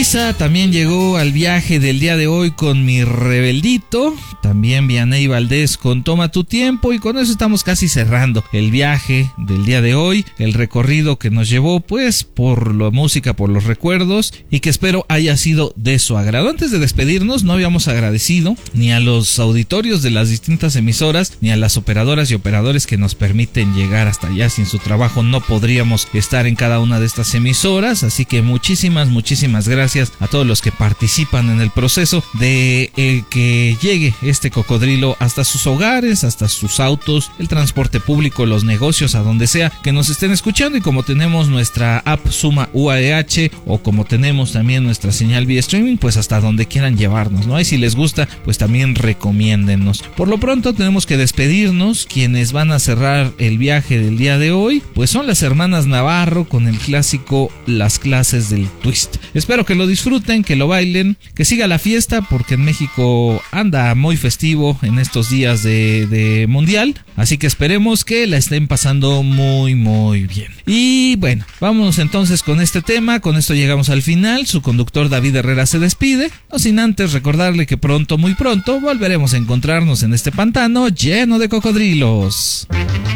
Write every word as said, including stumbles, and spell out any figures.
Isa también llegó al viaje del día de hoy con Mi Rebeldito. También Vianey Valdés con Toma tu Tiempo. Y con eso estamos casi cerrando el viaje del día de hoy. El recorrido que nos llevó pues por la música, por los recuerdos. Y que espero haya sido de su agrado. Antes de despedirnos, no habíamos agradecido ni a los auditorios de las distintas emisoras, ni a las operadoras y operadores que nos permiten llegar hasta allá. Sin su trabajo no podríamos estar en cada una de estas emisoras. Así que muchísimas, muchísimas gracias a todos los que participan en el proceso de eh, que llegue este cocodrilo hasta sus hogares, hasta sus autos, el transporte público, los negocios, a donde sea que nos estén escuchando. Y como tenemos nuestra app Suma U A E H, o como tenemos también nuestra señal vía streaming, pues hasta donde quieran llevarnos, ¿no? Y si les gusta, pues también recomiéndennos. Por lo pronto tenemos que despedirnos. Quienes van a cerrar el viaje del día de hoy, pues son las hermanas Navarro con el clásico Las Clases del Twist. Espero que lo disfruten, que lo bailen, que siga la fiesta, porque en México anda muy festivo en estos días de, de mundial. Así que esperemos que la estén pasando muy muy bien. Y bueno, vámonos entonces con este tema. Con esto llegamos al final. Su conductor David Herrera se despide, no sin antes recordarle que pronto, muy pronto, volveremos a encontrarnos en este pantano lleno de cocodrilos.